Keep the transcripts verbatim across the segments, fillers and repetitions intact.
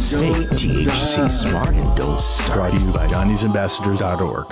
Stay T H C smart and don't start. Brought to you by Johnny's Ambassadors dot org.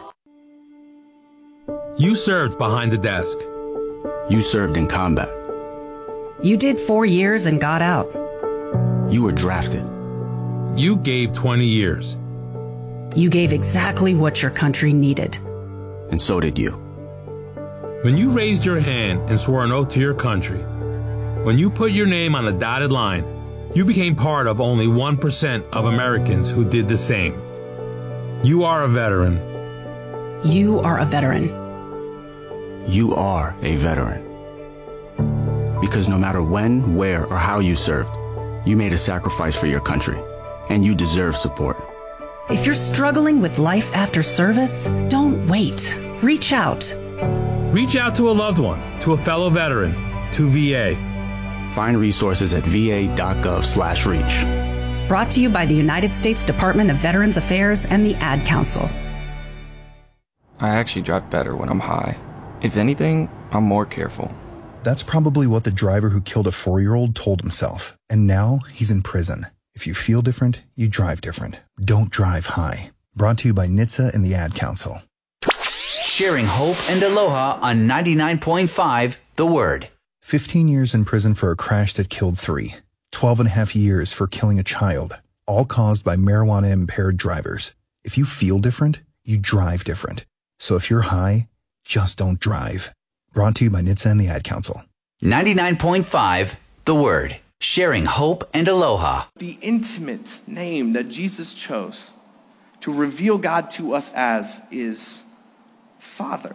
You served behind the desk. You served in combat. You did four years and got out. You were drafted. You gave twenty years. You gave exactly what your country needed. And so did you. When you raised your hand and swore an oath to your country, when you put your name on a dotted line, you became part of only one percent of Americans who did the same. You are a veteran. You are a veteran. You are a veteran. Because no matter when, where, or how you served, you made a sacrifice for your country, and you deserve support. If you're struggling with life after service, don't wait. Reach out. Reach out to a loved one, to a fellow veteran, to V A. Find resources at va.gov slash reach. Brought to you by the United States Department of Veterans Affairs and the Ad Council. I actually drive better when I'm high. If anything, I'm more careful. That's probably what the driver who killed a four-year-old told himself. And now he's in prison. If you feel different, you drive different. Don't drive high. Brought to you by N H T S A and the Ad Council. Sharing hope and aloha on ninety-nine point five The Word. fifteen years in prison for a crash that killed three. twelve and a half years for killing a child. All caused by marijuana-impaired drivers. If you feel different, you drive different. So if you're high, just don't drive. Brought to you by N H T S A and the Ad Council. ninety-nine point five The Word. Sharing hope and aloha. The intimate name that Jesus chose to reveal God to us as is Father.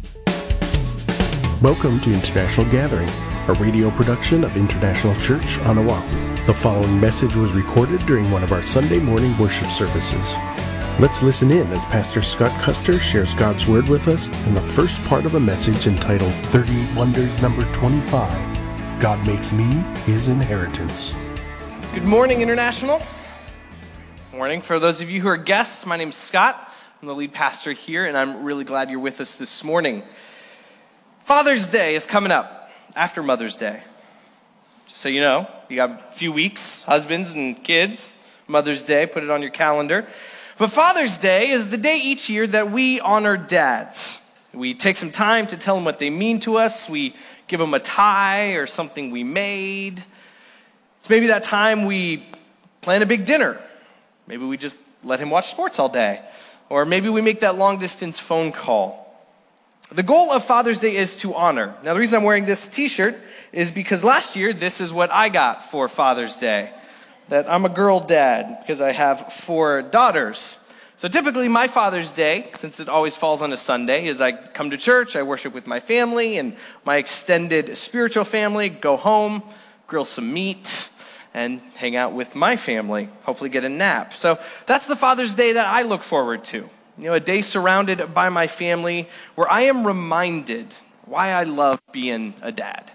Welcome to International Gathering, a radio production of International Church on Oahu. The following message was recorded during one of our Sunday morning worship services. Let's listen in as Pastor Scott Custer shares God's Word with us in the first part of a message entitled thirty-eight Wonders number twenty-five. God makes me his inheritance. Good morning, International. Morning. For those of you who are guests, my name is Scott. I'm the lead pastor here, and I'm really glad you're with us this morning. Father's Day is coming up after Mother's Day. Just so you know, you got a few weeks, husbands and kids. Mother's Day, put it on your calendar. But Father's Day is the day each year that we honor dads. We take some time to tell them what they mean to us. We give them a tie or something we made. It's maybe that time we plan a big dinner. Maybe we just let him watch sports all day. Or maybe we make that long-distance phone call. The goal of Father's Day is to honor. Now, the reason I'm wearing this t-shirt is because last year, this is what I got for Father's Day. That I'm a girl dad because I have four daughters. So typically my Father's Day, since it always falls on a Sunday, is I come to church, I worship with my family and my extended spiritual family, go home, grill some meat, and hang out with my family, hopefully get a nap. So that's the Father's Day that I look forward to. You know, a day surrounded by my family where I am reminded why I love being a dad.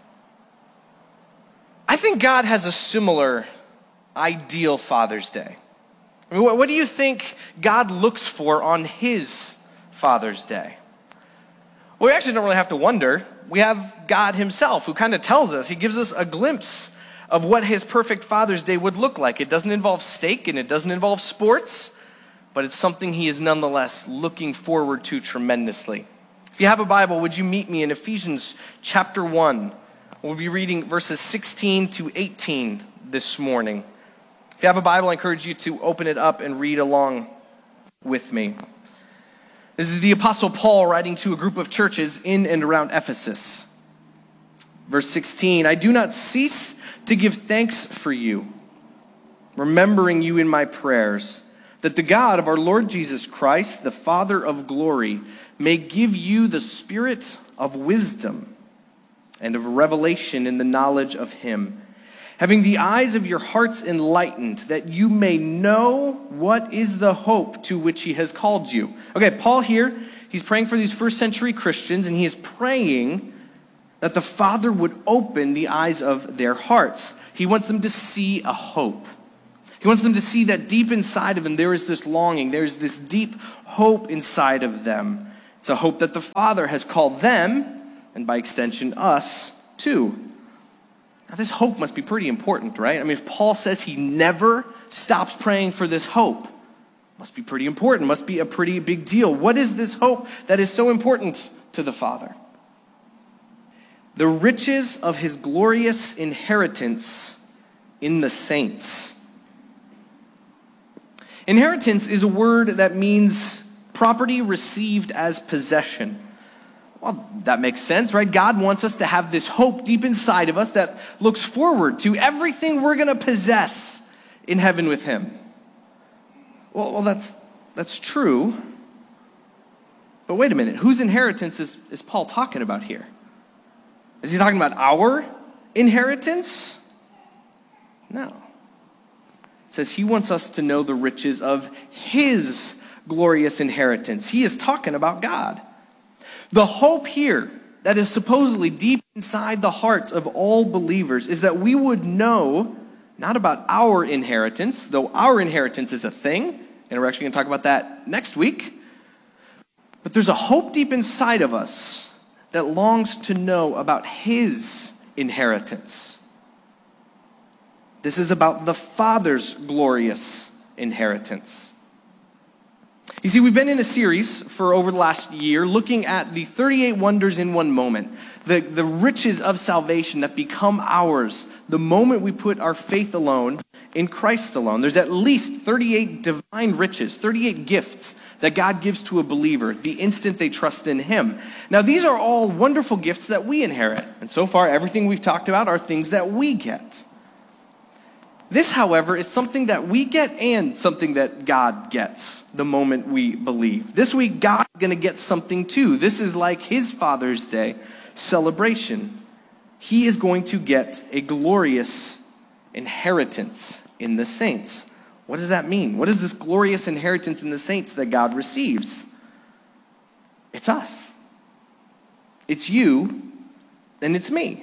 I think God has a similar ideal Father's Day. I mean, what, what do you think God looks for on his Father's Day? Well, we actually don't really have to wonder. We have God himself who kind of tells us. He gives us a glimpse of what his perfect Father's Day would look like. It doesn't involve steak and it doesn't involve sports, but it's something he is nonetheless looking forward to tremendously. If you have a Bible, would you meet me in Ephesians chapter one? We'll be reading verses sixteen to eighteen this morning. If you have a Bible, I encourage you to open it up and read along with me. This is the Apostle Paul writing to a group of churches in and around Ephesus. Verse sixteen, I do not cease to give thanks for you, remembering you in my prayers, that the God of our Lord Jesus Christ, the Father of glory, may give you the spirit of wisdom and of revelation in the knowledge of him, having the eyes of your hearts enlightened, that you may know what is the hope to which he has called you. Okay, Paul here, he's praying for these first century Christians, and he is praying that the Father would open the eyes of their hearts. He wants them to see a hope. He wants them to see that deep inside of them there is this longing, there is this deep hope inside of them. It's a hope that the Father has called them, and by extension us, too. Now, this hope must be pretty important, right? I mean, if Paul says he never stops praying for this hope, must be pretty important, must be a pretty big deal. What is this hope that is so important to the Father? The riches of his glorious inheritance in the saints. Inheritance is a word that means property received as possession. Well, that makes sense, right? God wants us to have this hope deep inside of us that looks forward to everything we're going to possess in heaven with him. Well, well that's that's true. But wait a minute. Whose inheritance is, is Paul talking about here? Is he talking about our inheritance? No. It says he wants us to know the riches of his glorious inheritance. He is talking about God. The hope here that is supposedly deep inside the hearts of all believers is that we would know not about our inheritance, though our inheritance is a thing, and we're actually going to talk about that next week, but there's a hope deep inside of us that longs to know about his inheritance. This is about the Father's glorious inheritance. You see, we've been in a series for over the last year looking at the thirty-eight wonders in one moment, the, the riches of salvation that become ours the moment we put our faith alone in Christ alone. There's at least thirty-eight divine riches, thirty-eight gifts that God gives to a believer the instant they trust in him. Now, these are all wonderful gifts that we inherit. And so far, everything we've talked about are things that we get. This, however, is something that we get and something that God gets the moment we believe. This week, God's going to get something too. This is like his Father's Day celebration. He is going to get a glorious inheritance in the saints. What does that mean? What is this glorious inheritance in the saints that God receives? It's us. It's you, and it's me.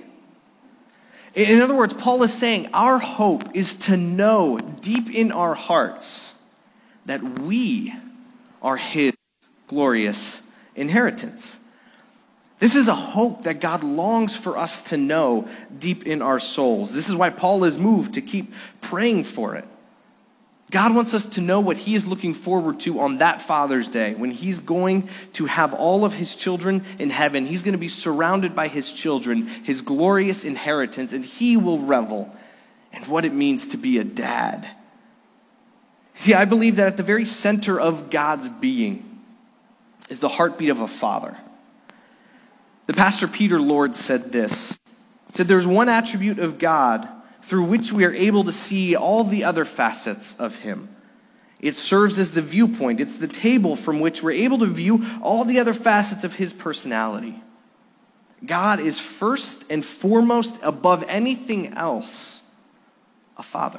In other words, Paul is saying our hope is to know deep in our hearts that we are his glorious inheritance. This is a hope that God longs for us to know deep in our souls. This is why Paul is moved to keep praying for it. God wants us to know what he is looking forward to on that Father's Day, when he's going to have all of his children in heaven. He's going to be surrounded by his children, his glorious inheritance, and he will revel in what it means to be a dad. See, I believe that at the very center of God's being is the heartbeat of a father. The pastor Peter Lord said this. He said, there's one attribute of God through which we are able to see all the other facets of him. It serves as the viewpoint. It's the table from which we're able to view all the other facets of his personality. God is first and foremost, above anything else, a father.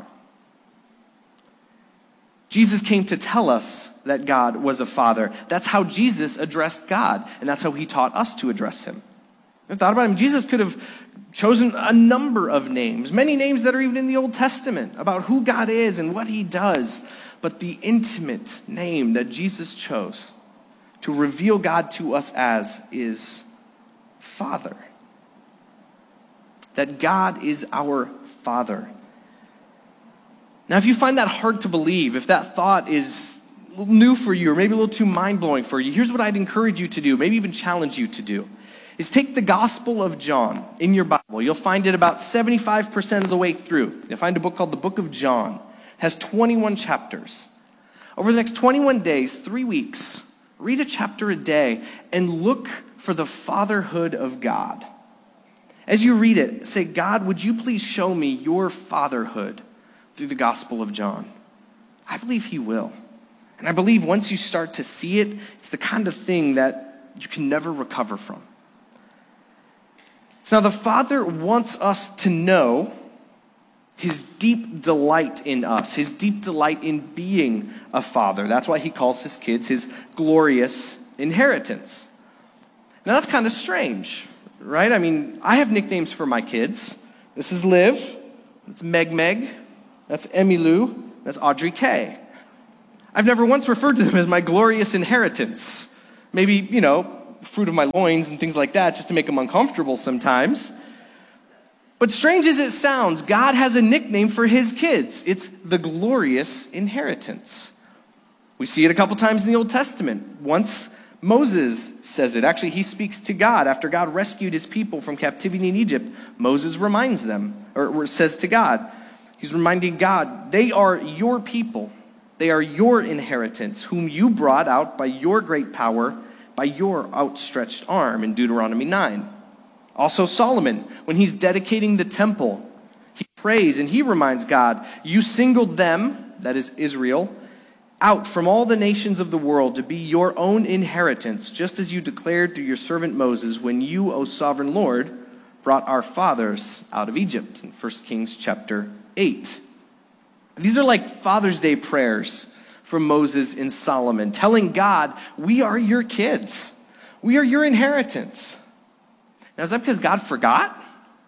Jesus came to tell us that God was a father. That's how Jesus addressed God, and that's how he taught us to address him. I thought about him. Jesus could have chosen a number of names, many names that are even in the Old Testament, about who God is and what he does. But the intimate name that Jesus chose to reveal God to us as is Father. That God is our Father. Now, if you find that hard to believe, if that thought is new for you or maybe a little too mind-blowing for you, here's what I'd encourage you to do, maybe even challenge you to do. Is take the Gospel of John in your Bible. You'll find it about seventy-five percent of the way through. You'll find a book called the Book of John. It has twenty-one chapters. Over the next twenty-one days, three weeks, read a chapter a day and look for the fatherhood of God. As you read it, say, God, would you please show me your fatherhood through the Gospel of John? I believe he will. And I believe once you start to see it, it's the kind of thing that you can never recover from. So now the Father wants us to know his deep delight in us, his deep delight in being a father. That's why he calls his kids his glorious inheritance. Now that's kind of strange, right? I mean, I have nicknames for my kids. This is Liv, that's Meg Meg, that's Emmy Lou, that's Audrey K. I've never once referred to them as my glorious inheritance. Maybe, you know, fruit of my loins and things like that, just to make them uncomfortable sometimes. But strange as it sounds, God has a nickname for his kids. It's the glorious inheritance. We see it a couple times in the Old Testament. Once Moses says it. Actually, he speaks to God. After God rescued his people from captivity in Egypt, Moses reminds them, or says to God, he's reminding God, they are your people. They are your inheritance, whom you brought out by your great power, by your outstretched arm, in Deuteronomy nine. Also Solomon, when he's dedicating the temple, he prays and he reminds God, you singled them, that is Israel, out from all the nations of the world to be your own inheritance, just as you declared through your servant Moses when you, O sovereign Lord, brought our fathers out of Egypt, in First Kings chapter eight. These are like Father's Day prayers from Moses and Solomon, telling God, we are your kids. We are your inheritance. Now, is that because God forgot?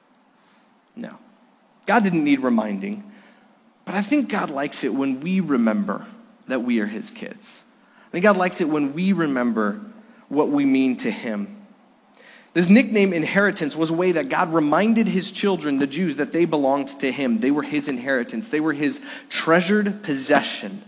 No. God didn't need reminding. But I think God likes it when we remember that we are his kids. I think God likes it when we remember what we mean to him. This nickname inheritance was a way that God reminded his children, the Jews, that they belonged to him. They were his inheritance. They were his treasured possession.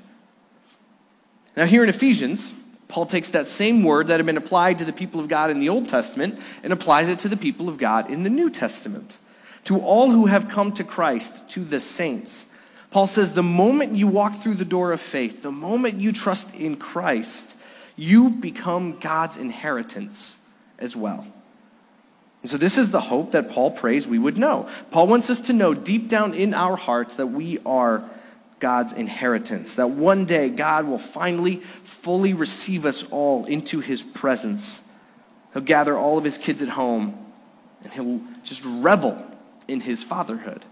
Now here in Ephesians, Paul takes that same word that had been applied to the people of God in the Old Testament and applies it to the people of God in the New Testament. To all who have come to Christ, to the saints. Paul says the moment you walk through the door of faith, the moment you trust in Christ, you become God's inheritance as well. And so this is the hope that Paul prays we would know. Paul wants us to know deep down in our hearts that we are God's inheritance, that one day God will finally fully receive us all into his presence. He'll gather all of his kids at home and he'll just revel in his fatherhood.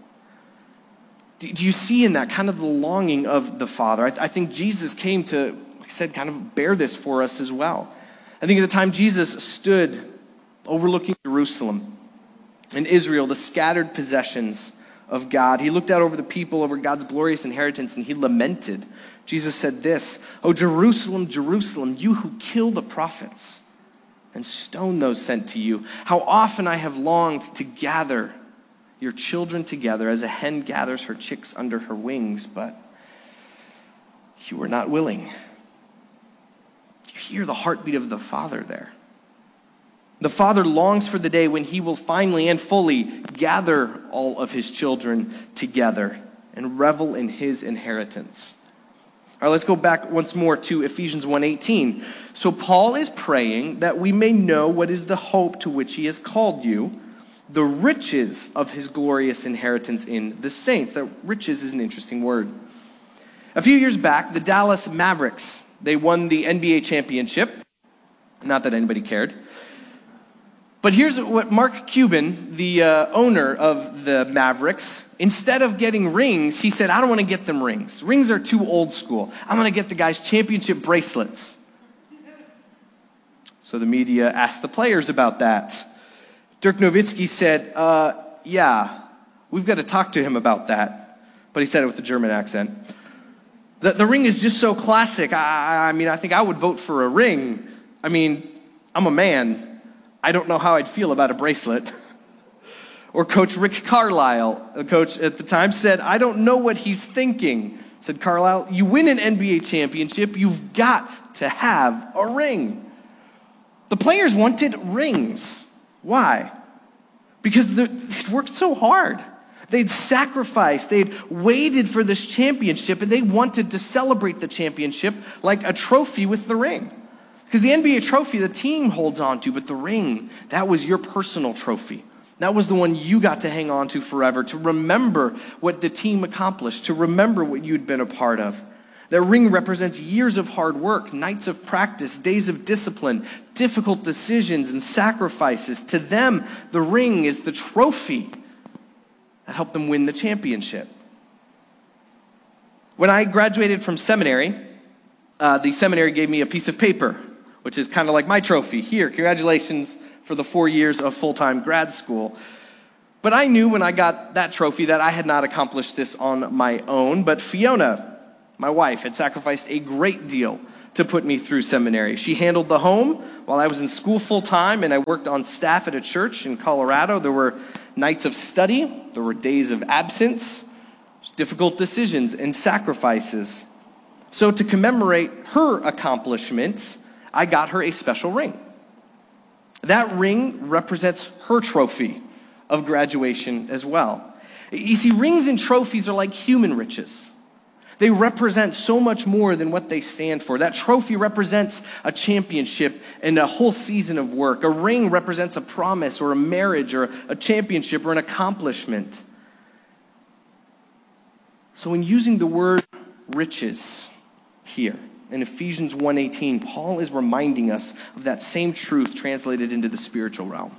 Do you see in that kind of the longing of the Father? I, th- I think Jesus came to, like I said, kind of bear this for us as well. I think at the time Jesus stood overlooking Jerusalem and Israel, the scattered possessions of God, he looked out over the people, over God's glorious inheritance, and he lamented. Jesus said this, "O Jerusalem, Jerusalem, you who kill the prophets and stone those sent to you, how often I have longed to gather your children together as a hen gathers her chicks under her wings, but you were not willing." You hear the heartbeat of the Father there. The Father longs for the day when he will finally and fully gather all of his children together and revel in his inheritance. All right, let's go back once more to Ephesians one eighteen. So Paul is praying that we may know what is the hope to which he has called you, the riches of his glorious inheritance in the saints. That riches is an interesting word. A few years back, the Dallas Mavericks, they won the N B A championship. Not that anybody cared. But here's what Mark Cuban, the uh, owner of the Mavericks, instead of getting rings, he said, I don't want to get them rings. Rings are too old school. I'm going to get the guys championship bracelets. So the media asked the players about that. Dirk Nowitzki said, uh, yeah, we've got to talk to him about that. But he said it with a German accent. The, the ring is just so classic. I, I mean, I think I would vote for a ring. I mean, I'm a man. I don't know how I'd feel about a bracelet. Or Coach Rick Carlisle, the coach at the time, said, I don't know what he's thinking. Said Carlisle, you win an N B A championship, you've got to have a ring. The players wanted rings. Why? Because they'd worked so hard. They'd sacrificed, they'd waited for this championship, and they wanted to celebrate the championship like a trophy with the ring. Because the N B A trophy, the team holds on to, but the ring, that was your personal trophy. That was the one you got to hang on to forever, to remember what the team accomplished, to remember what you'd been a part of. That ring represents years of hard work, nights of practice, days of discipline, difficult decisions and sacrifices. To them, the ring is the trophy that helped them win the championship. When I graduated from seminary, uh, the seminary gave me a piece of paper, which is kind of like my trophy. Here, congratulations for the four years of full-time grad school. But I knew when I got that trophy that I had not accomplished this on my own, but Fiona, my wife, had sacrificed a great deal to put me through seminary. She handled the home while I was in school full-time, and I worked on staff at a church in Colorado. There were nights of study, there were days of absence, difficult decisions and sacrifices. So to commemorate her accomplishments, I got her a special ring. That ring represents her trophy of graduation as well. You see, rings and trophies are like human riches. They represent so much more than what they stand for. That trophy represents a championship and a whole season of work. A ring represents a promise or a marriage or a championship or an accomplishment. So when using the word riches here in Ephesians one eighteen, Paul is reminding us of that same truth translated into the spiritual realm.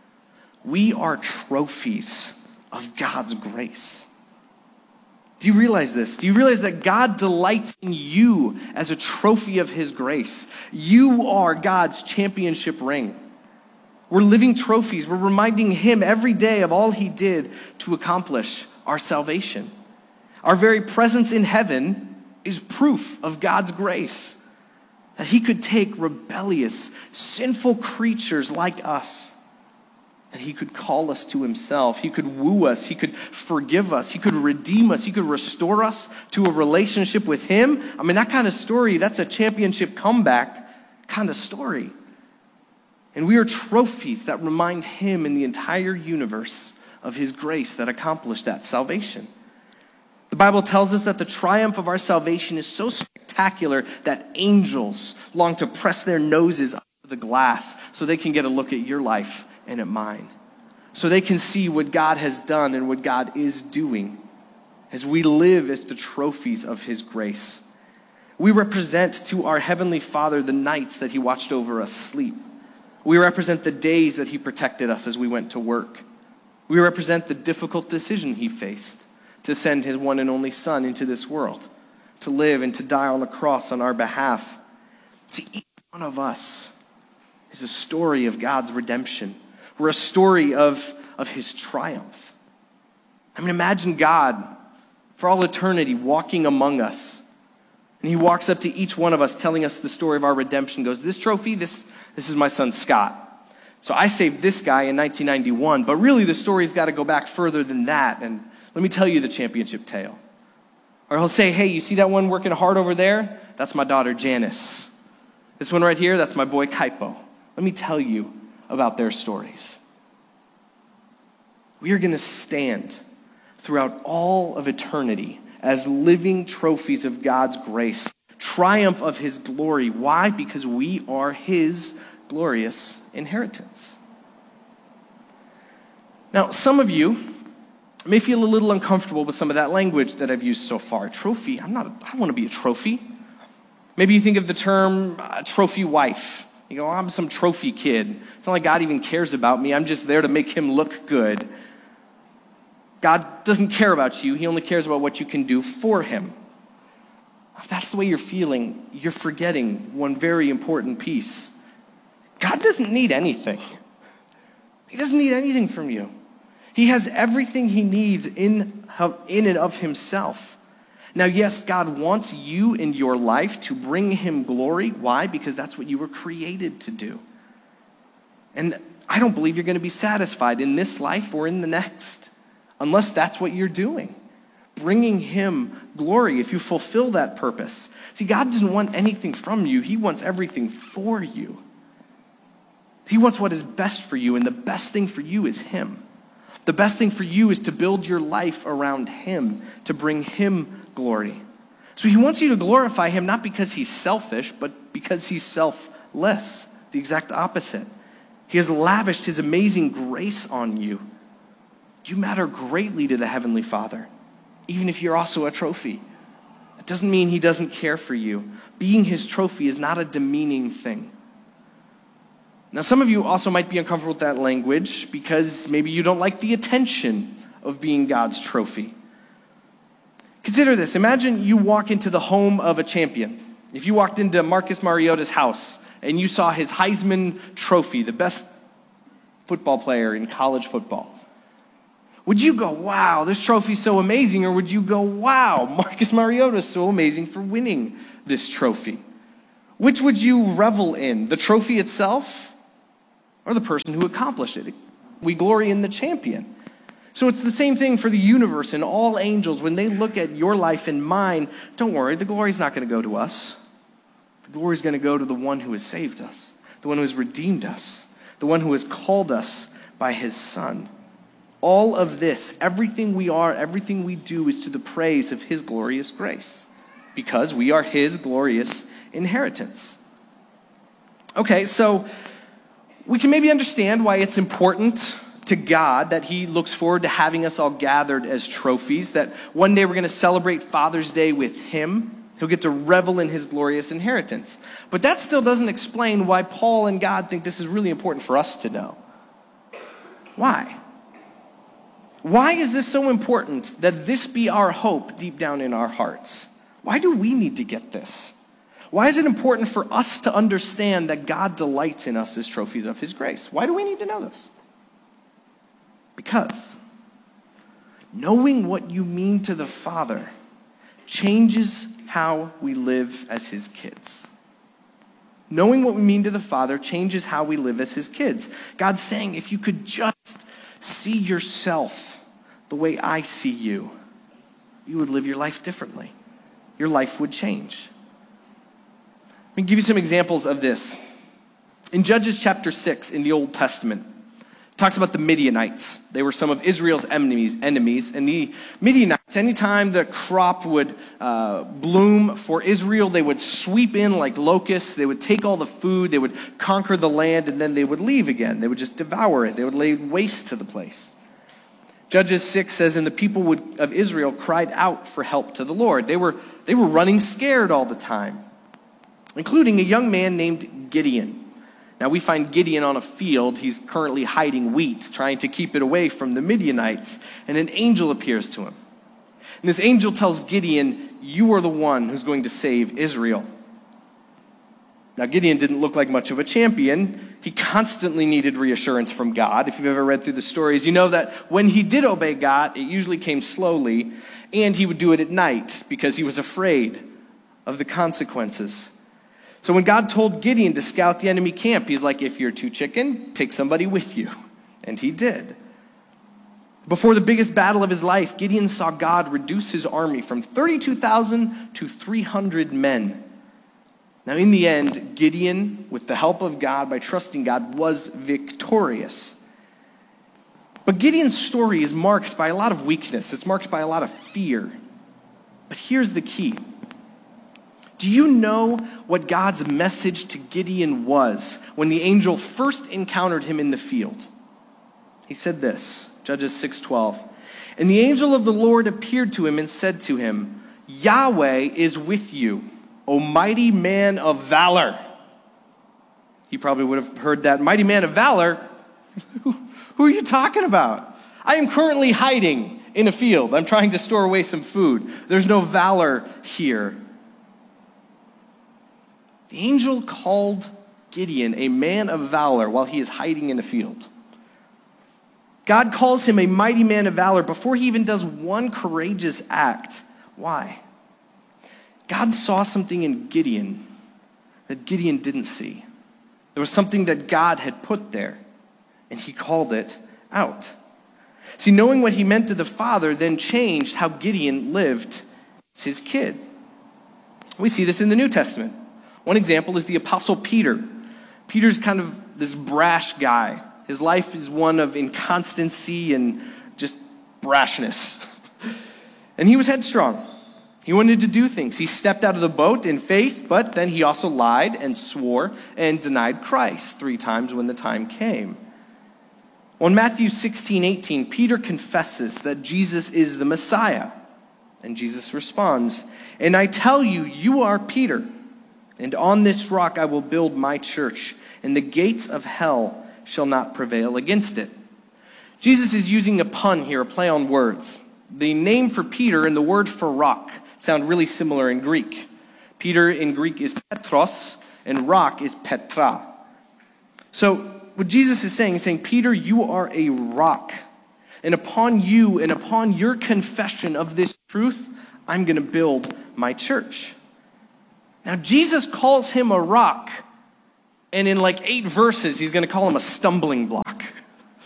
We are trophies of God's grace. Do you realize this? Do you realize that God delights in you as a trophy of his grace? You are God's championship ring. We're living trophies. We're reminding him every day of all he did to accomplish our salvation. Our very presence in heaven is proof of God's grace, that he could take rebellious, sinful creatures like us, that he could call us to himself. He could woo us. He could forgive us. He could redeem us. He could restore us to a relationship with him. I mean, that kind of story, that's a championship comeback kind of story. And we are trophies that remind him and the entire universe of his grace that accomplished that salvation. The Bible tells us that the triumph of our salvation is so spectacular that angels long to press their noses up to the glass so they can get a look at your life and at mine, so they can see what God has done and what God is doing as we live as the trophies of his grace. We represent to our Heavenly Father the nights that he watched over us sleep. We represent the days that he protected us as we went to work. We represent the difficult decision he faced to send his one and only Son into this world, to live and to die on the cross on our behalf. See, each one of us is a story of God's redemption. We're a story of, of his triumph. I mean, imagine God for all eternity walking among us. And he walks up to each one of us telling us the story of our redemption. Goes, this trophy, this, this is my son Scott. So I saved this guy in nineteen ninety-one, but really the story's got to go back further than that. And let me tell you the championship tale. Or he'll say, hey, you see that one working hard over there? That's my daughter Janice. This one right here, that's my boy Kaipo. Let me tell you about their stories. We are going to stand throughout all of eternity as living trophies of God's grace, triumph of his glory. Why? Because we are his glorious inheritance. Now, some of you may feel a little uncomfortable with some of that language that I've used so far. Trophy, I'm not, a, I don't want to be a trophy. Maybe you think of the term uh, trophy wife. You go, oh, I'm some trophy kid. It's not like God even cares about me. I'm just there to make him look good. God doesn't care about you. He only cares about what you can do for him. If that's the way you're feeling, you're forgetting one very important piece. God doesn't need anything. He doesn't need anything from you. He has everything he needs in, in and of himself. Now, yes, God wants you in your life to bring him glory. Why? Because that's what you were created to do. And I don't believe you're going to be satisfied in this life or in the next, unless that's what you're doing, bringing him glory, if you fulfill that purpose. See, God doesn't want anything from you. He wants everything for you. He wants what is best for you, and the best thing for you is him. The best thing for you is to build your life around him, to bring him glory. So he wants you to glorify him not because he's selfish, but because he's selfless, the exact opposite. He has lavished his amazing grace on you. You matter greatly to the Heavenly Father, even if you're also a trophy. It doesn't mean he doesn't care for you. Being his trophy is not a demeaning thing. Now, some of you also might be uncomfortable with that language because maybe you don't like the attention of being God's trophy. Consider this. Imagine you walk into the home of a champion. If you walked into Marcus Mariota's house and you saw his Heisman Trophy, the best football player in college football, would you go, wow, this trophy's so amazing? Or would you go, wow, Marcus Mariota's so amazing for winning this trophy? Which would you revel in, the trophy itself or the person who accomplished it? We glory in the champion. So it's the same thing for the universe and all angels. When they look at your life and mine, don't worry, the glory's not going to go to us. The glory's going to go to the one who has saved us, the one who has redeemed us, the one who has called us by his Son. All of this, everything we are, everything we do is to the praise of his glorious grace, because we are his glorious inheritance. Okay, so we can maybe understand why it's important to God that he looks forward to having us all gathered as trophies, that one day we're going to celebrate Father's Day with him. He'll get to revel in his glorious inheritance. But that still doesn't explain why Paul and God think this is really important for us to know. Why? Why is this so important that this be our hope deep down in our hearts? Why do we need to get this? Why is it important for us to understand that God delights in us as trophies of his grace? Why do we need to know this? Because knowing what you mean to the Father changes how we live as his kids. Knowing what we mean to the Father changes how we live as his kids. God's saying, if you could just see yourself the way I see you, you would live your life differently. Your life would change. Let me give you some examples of this. In Judges chapter six in the Old Testament, it talks about the Midianites. They were some of Israel's enemies, enemies. And the Midianites, anytime the crop would uh, bloom for Israel, they would sweep in like locusts. They would take all the food. They would conquer the land, and then they would leave again. They would just devour it. They would lay waste to the place. Judges six says, and the people would, of Israel cried out for help to the Lord. They were, they were running scared all the time, including a young man named Gideon. Now, we find Gideon on a field. He's currently hiding wheat, trying to keep it away from the Midianites. And an angel appears to him. And this angel tells Gideon, you are the one who's going to save Israel. Now, Gideon didn't look like much of a champion. He constantly needed reassurance from God. If you've ever read through the stories, you know that when he did obey God, it usually came slowly. And he would do it at night because he was afraid of the consequences. So when God told Gideon to scout the enemy camp, he's like, if you're too chicken, take somebody with you. And he did. Before the biggest battle of his life, Gideon saw God reduce his army from thirty-two thousand to three hundred men. Now in the end, Gideon, with the help of God, by trusting God, was victorious. But Gideon's story is marked by a lot of weakness. It's marked by a lot of fear. But here's the key. Do you know what God's message to Gideon was when the angel first encountered him in the field? He said this, Judges six twelve. And the angel of the Lord appeared to him and said to him, Yahweh is with you, O mighty man of valor. He probably would have heard that, mighty man of valor? Who are you talking about? I am currently hiding in a field. I'm trying to store away some food. There's no valor here. The angel called Gideon a man of valor while he is hiding in a field. God calls him a mighty man of valor before he even does one courageous act. Why? God saw something in Gideon that Gideon didn't see. There was something that God had put there, and he called it out. See, knowing what he meant to the Father then changed how Gideon lived as his kid. We see this in the New Testament. One example is the Apostle Peter. Peter's kind of this brash guy. His life is one of inconstancy and just brashness. And he was headstrong. He wanted to do things. He stepped out of the boat in faith, but then he also lied and swore and denied Christ three times when the time came. On Matthew sixteen eighteen, Peter confesses that Jesus is the Messiah. And Jesus responds, and I tell you, you are Peter. And on this rock I will build my church, and the gates of hell shall not prevail against it. Jesus is using a pun here, a play on words. The name for Peter and the word for rock sound really similar in Greek. Peter in Greek is Petros, and rock is Petra. So what Jesus is saying, he's saying, Peter, you are a rock. And upon you and upon your confession of this truth, I'm going to build my church. Now, Jesus calls him a rock, and in like eight verses, he's going to call him a stumbling block.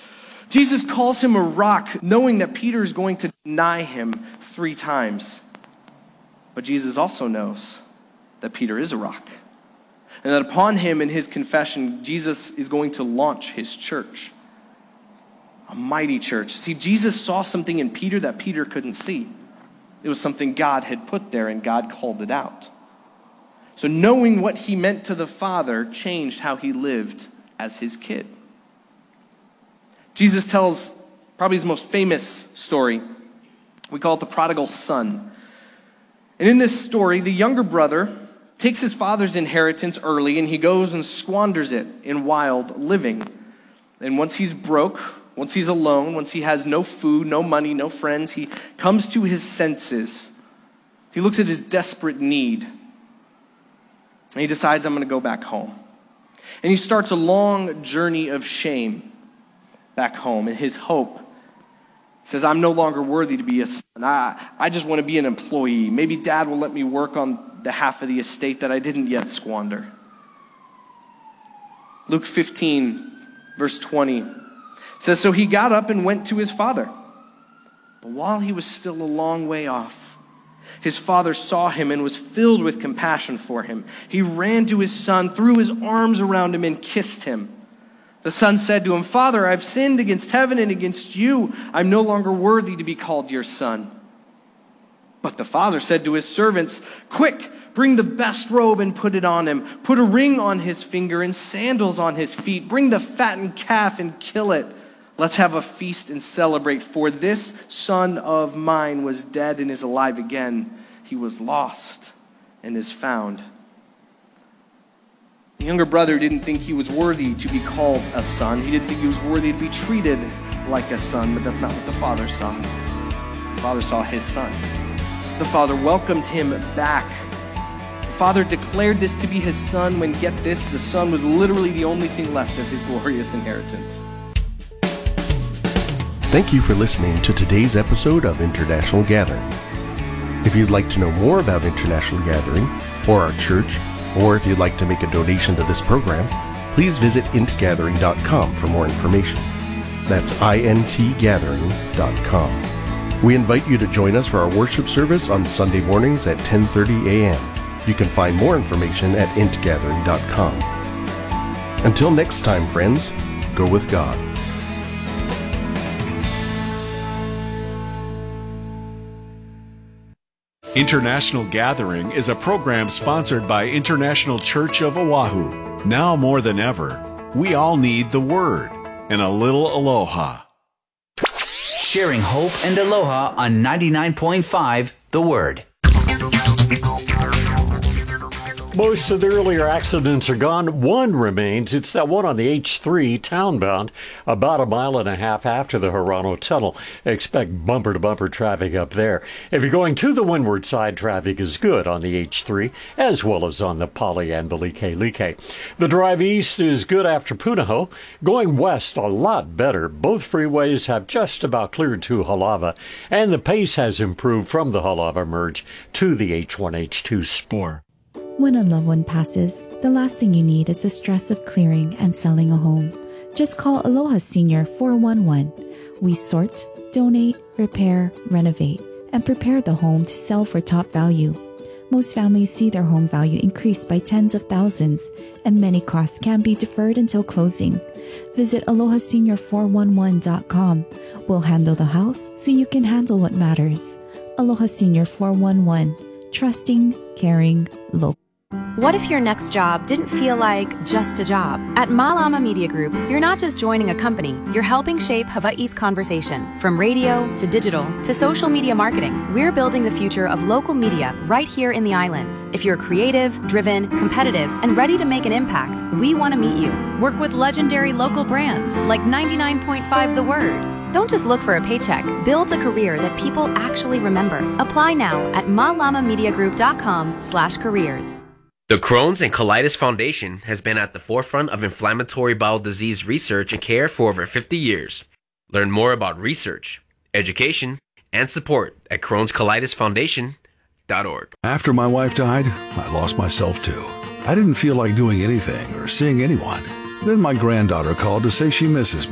Jesus calls him a rock, knowing that Peter is going to deny him three times. But Jesus also knows that Peter is a rock, and that upon him and his confession, Jesus is going to launch his church. A mighty church. See, Jesus saw something in Peter that Peter couldn't see. It was something God had put there, and God called it out. So knowing what he meant to the Father changed how he lived as his kid. Jesus tells probably his most famous story. We call it the prodigal son. And in this story, the younger brother takes his father's inheritance early, and he goes and squanders it in wild living. And once he's broke, once he's alone, once he has no food, no money, no friends, he comes to his senses. He looks at his desperate need, and he decides, I'm going to go back home. And he starts a long journey of shame back home. And his hope, he says, I'm no longer worthy to be a son. I, I just want to be an employee. Maybe dad will let me work on the half of the estate that I didn't yet squander. Luke fifteen, verse twenty, says, so he got up and went to his father. But while he was still a long way off, his father saw him and was filled with compassion for him. He ran to his son, threw his arms around him, and kissed him. The son said to him, Father, I've sinned against heaven and against you. I'm no longer worthy to be called your son. But the father said to his servants, quick, bring the best robe and put it on him. Put a ring on his finger and sandals on his feet. Bring the fattened calf and kill it. Let's have a feast and celebrate. For this son of mine was dead and is alive again. He was lost and is found. The younger brother didn't think he was worthy to be called a son. He didn't think he was worthy to be treated like a son, but that's not what the father saw. The father saw his son. The father welcomed him back. The father declared this to be his son when, get this, the son was literally the only thing left of his glorious inheritance. Thank you for listening to today's episode of International Gathering. If you'd like to know more about International Gathering or our church, or if you'd like to make a donation to this program, please visit int gathering dot com for more information. That's int gathering dot com. We invite you to join us for our worship service on Sunday mornings at ten thirty a.m. You can find more information at int gathering dot com. Until next time, friends, go with God. International Gathering is a program sponsored by International Church of Oahu. Now more than ever, we all need the Word and a little aloha. Sharing hope and aloha on ninety-nine point five The Word. Most of the earlier accidents are gone. One remains. It's that one on the H three townbound, about a mile and a half after the Hirano Tunnel. Expect bumper-to-bumper traffic up there. If you're going to the windward side, traffic is good on the H three, as well as on the Pali and the Like-Like. The drive east is good after Punahou. Going west, a lot better. Both freeways have just about cleared to Halava, and the pace has improved from the Halava merge to the H one H two spur. When a loved one passes, the last thing you need is the stress of clearing and selling a home. Just call Aloha Senior four one one. We sort, donate, repair, renovate, and prepare the home to sell for top value. Most families see their home value increase by tens of thousands, and many costs can be deferred until closing. Visit aloha senior four one one dot com. We'll handle the house so you can handle what matters. Aloha Senior four one one. Trusting, caring, local. What if your next job didn't feel like just a job? At Malama Media Group, you're not just joining a company, you're helping shape Hawaii's conversation. From radio to digital to social media marketing, we're building the future of local media right here in the islands. If you're creative, driven, competitive, and ready to make an impact, we want to meet you. Work with legendary local brands like ninety-nine point five The Word. Don't just look for a paycheck. Build a career that people actually remember. Apply now at malama media group dot com slash careers. The Crohn's and Colitis Foundation has been at the forefront of inflammatory bowel disease research and care for over fifty years. Learn more about research, education, and support at crohns colitis foundation dot org. After my wife died, I lost myself too. I didn't feel like doing anything or seeing anyone. Then my granddaughter called to say she misses me.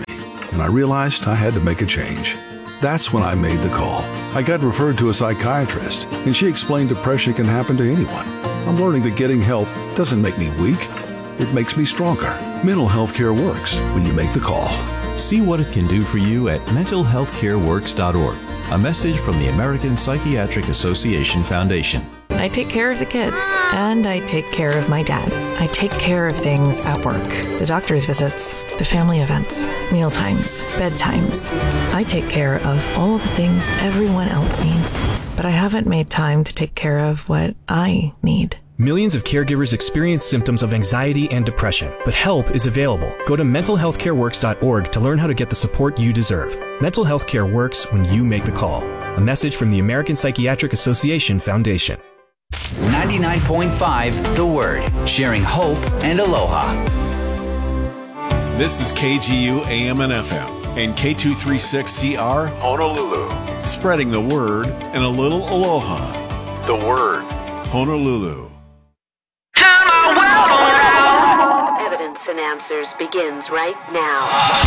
and I realized I had to make a change. That's when I made the call. I got referred to a psychiatrist, and she explained depression can happen to anyone. I'm learning that getting help doesn't make me weak. It makes me stronger. Mental health care works when you make the call. See what it can do for you at mental health care works dot org. A message from the American Psychiatric Association Foundation. I take care of the kids, and I take care of my dad. I take care of things at work. The doctor's visits, the family events, meal times, bedtimes. I take care of all the things everyone else needs. But I haven't made time to take care of what I need. Millions of caregivers experience symptoms of anxiety and depression, but help is available. Go to mental health care works dot org to learn how to get the support you deserve. Mental health care works when you make the call. A message from the American Psychiatric Association Foundation. ninety-nine point five The Word, sharing hope and aloha. This is K G U A M and F M and K two thirty-six C R Honolulu, spreading the word and a little aloha. The Word, Honolulu. Evidence and Answers begins right now.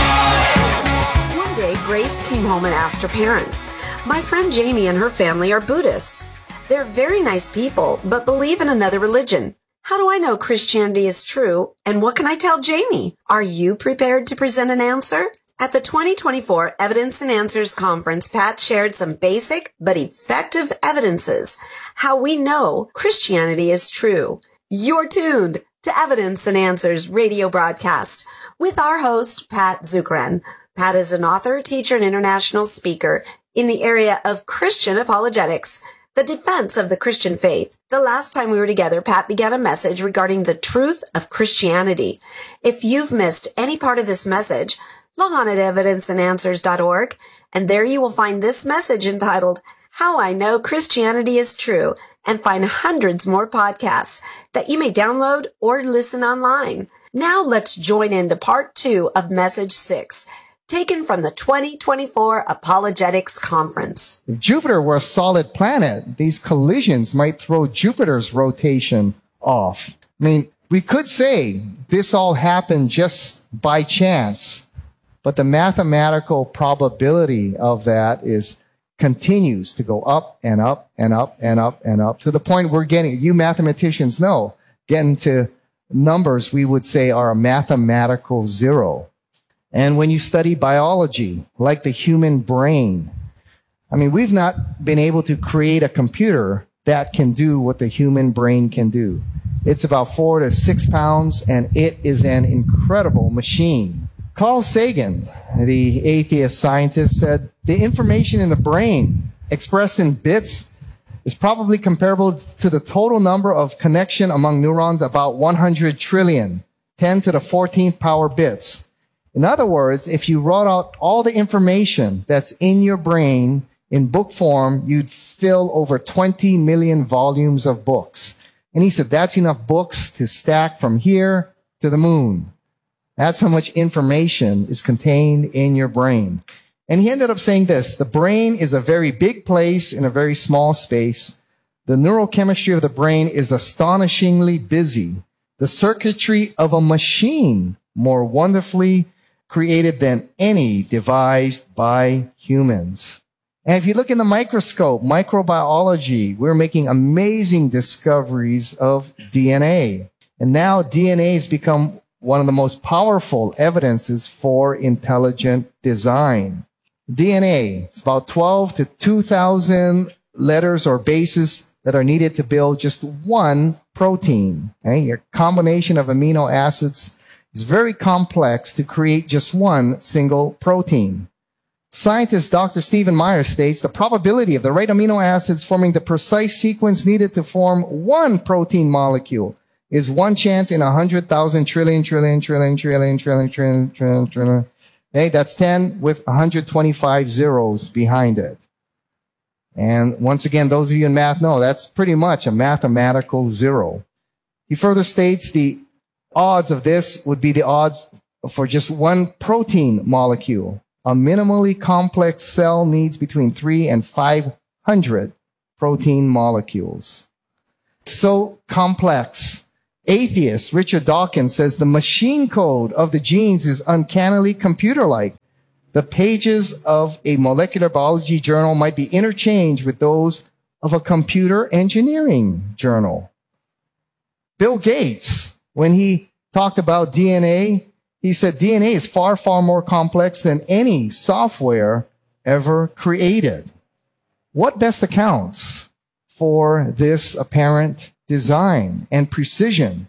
One day, Grace came home and asked her parents, "My friend Jamie and her family are Buddhists. They're very nice people, but believe in another religion. How do I know Christianity is true, and what can I tell Jamie? Are you prepared to present an answer?" At the twenty twenty-four Evidence and Answers Conference, Pat shared some basic but effective evidences how we know Christianity is true. You're tuned to Evidence and Answers radio broadcast with our host, Pat Zukeran. Pat is an author, teacher, and international speaker in the area of Christian apologetics, the defense of the Christian faith. The last time we were together, Pat began a message regarding the truth of Christianity. If you've missed any part of this message, log on at evidence and answers dot org, and there you will find this message entitled, How I Know Christianity is True, and find hundreds more podcasts that you may download or listen online. Now let's join into part two of message six, taken from the twenty twenty-four Apologetics Conference. If Jupiter were a solid planet, these collisions might throw Jupiter's rotation off. I mean, we could say this all happened just by chance, but the mathematical probability of that is continues to go up and up and up and up and up to the point we're getting, you mathematicians know, getting to numbers we would say are a mathematical zero. And when you study biology, like the human brain, I mean, we've not been able to create a computer that can do what the human brain can do. It's about four to six pounds, and it is an incredible machine. Carl Sagan, the atheist scientist, said the information in the brain expressed in bits is probably comparable to the total number of connection among neurons, about one hundred trillion, ten to the fourteenth power bits. In other words, if you wrote out all the information that's in your brain in book form, you'd fill over twenty million volumes of books. And he said that's enough books to stack from here to the moon. That's how much information is contained in your brain. And he ended up saying this: the brain is a very big place in a very small space. The neurochemistry of the brain is astonishingly busy. The circuitry of a machine more wonderfully created than any devised by humans. And if you look in the microscope, microbiology, we're making amazing discoveries of D N A. And now D N A has become one of the most powerful evidences for intelligent design. D N A, it's about twelve to two thousand letters or bases that are needed to build just one protein. Okay? Your combination of amino acids is very complex to create just one single protein. Scientist Doctor Stephen Meyer states the probability of the right amino acids forming the precise sequence needed to form one protein molecule is one chance in a hundred thousand trillion, trillion, trillion, trillion, trillion, trillion, trillion, trillion. Okay, that's ten with one hundred twenty-five zeros behind it. And once again, those of you in math know that's pretty much a mathematical zero. He further states the odds of this would be the odds for just one protein molecule. A minimally complex cell needs between three and five hundred protein molecules. So complex. Atheist Richard Dawkins says the machine code of the genes is uncannily computer-like. The pages of a molecular biology journal might be interchanged with those of a computer engineering journal. Bill Gates, when he talked about D N A, he said D N A is far, far more complex than any software ever created. What best accounts for this apparent design and precision?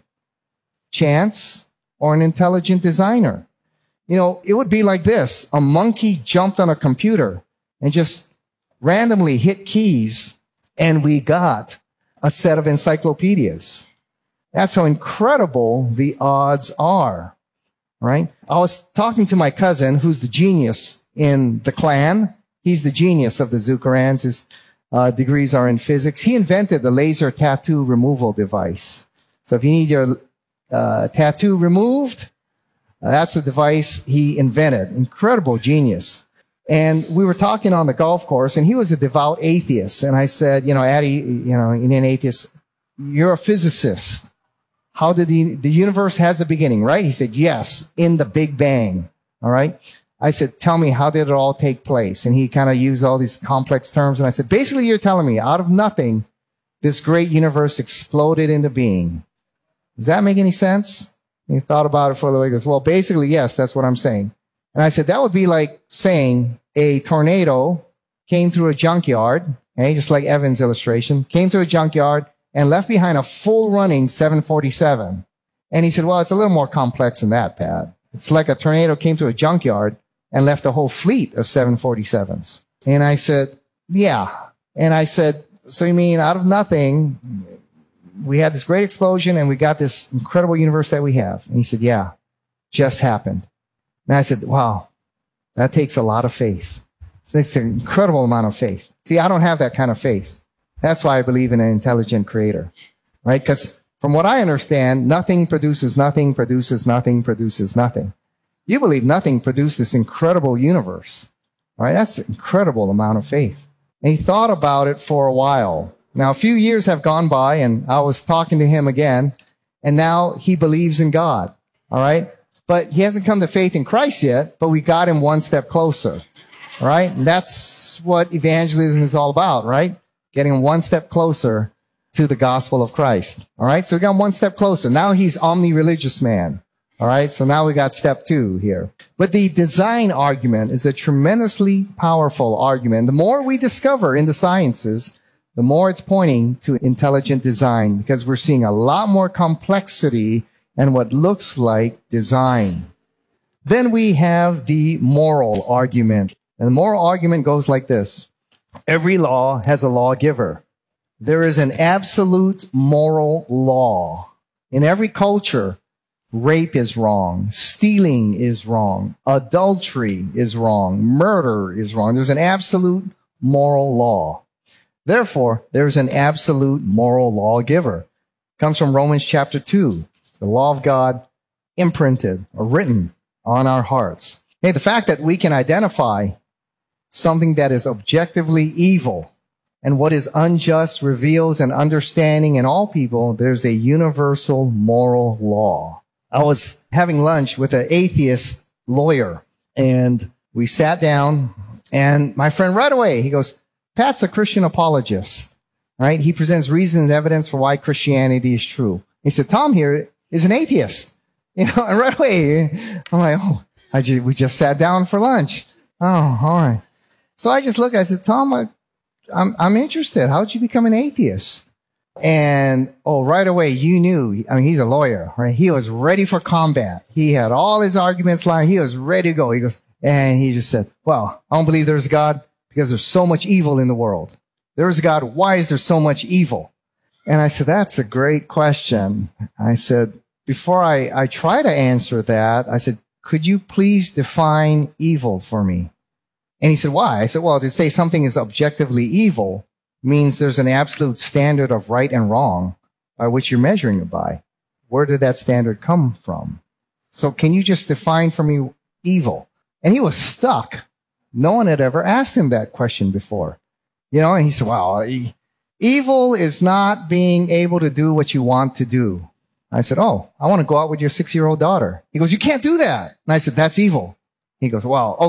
Chance or an intelligent designer? You know, it would be like this. A monkey jumped on a computer and just randomly hit keys, and we got a set of encyclopedias. That's how incredible the odds are, right? I was talking to my cousin, who's the genius in the clan. He's the genius of the Zuckerans. His uh, degrees are in physics. He invented the laser tattoo removal device. So if you need your uh, tattoo removed, Uh, that's the device he invented. Incredible genius. And we were talking on the golf course, and he was a devout atheist. And I said, you know, Addie, you know, you're an atheist. You're a physicist. How did the, the universe has a beginning, right? He said, yes, in the Big Bang. All right. I said, tell me, how did it all take place? And he kind of used all these complex terms. And I said, basically, you're telling me out of nothing, this great universe exploded into being. Does that make any sense? He thought about it for a little while. He goes, well, basically, yes, that's what I'm saying. And I said, that would be like saying a tornado came through a junkyard, okay, just like Evan's illustration, came through a junkyard and left behind a full running seven forty-seven. And he said, well, it's a little more complex than that, Pat. It's like a tornado came through a junkyard and left a whole fleet of seven forty-sevens. And I said, yeah. And I said, so you mean out of nothing, we had this great explosion and we got this incredible universe that we have? And he said, yeah, just happened. And I said, wow, that takes a lot of faith. It takes an incredible amount of faith. See, I don't have that kind of faith. That's why I believe in an intelligent creator, right? Because from what I understand, nothing produces nothing, produces nothing, produces nothing. You believe nothing produced this incredible universe, right? That's an incredible amount of faith. And he thought about it for a while. Now, a few years have gone by, and I was talking to him again, and now he believes in God, all right? But he hasn't come to faith in Christ yet, but we got him one step closer, all right? And that's what evangelism is all about, right? Getting one step closer to the gospel of Christ, all right? So we got him one step closer. Now he's omni-religious man, all right? So now we got step two here. But the design argument is a tremendously powerful argument. The more we discover in the sciences, the more it's pointing to intelligent design, because we're seeing a lot more complexity and what looks like design. Then we have the moral argument. And the moral argument goes like this. Every law has a lawgiver. There is an absolute moral law. In every culture, rape is wrong. Stealing is wrong. Adultery is wrong. Murder is wrong. There's an absolute moral law. Therefore, there's an absolute moral lawgiver. It comes from Romans chapter two. The law of God imprinted or written on our hearts. Hey, the fact that we can identify something that is objectively evil and what is unjust reveals an understanding in all people. There's a universal moral law. I was having lunch with an atheist lawyer, and we sat down, and my friend right away, he goes, Pat's a Christian apologist, right? He presents reason and evidence for why Christianity is true. He said, Tom here is an atheist. You know, and right away, I'm like, oh, I just, we just sat down for lunch. Oh, all right. So I just looked, I said, Tom, I, I'm, I'm interested. How did you become an atheist? And, oh, right away, you knew, I mean, he's a lawyer, right? He was ready for combat. He had all his arguments lying. He was ready to go. He goes, and he just said, well, I don't believe there's a God because there's so much evil in the world. There's a God. Why is there so much evil? And I said, that's a great question. I said, before I, I try to answer that, I said, could you please define evil for me? And he said, why? I said, well, to say something is objectively evil means there's an absolute standard of right and wrong by which you're measuring it by. Where did that standard come from? So can you just define for me evil? And he was stuck. No one had ever asked him that question before. You know, and he said, well, evil is not being able to do what you want to do. I said, oh, I want to go out with your six-year-old daughter. He goes, you can't do that. And I said, that's evil. He goes, well,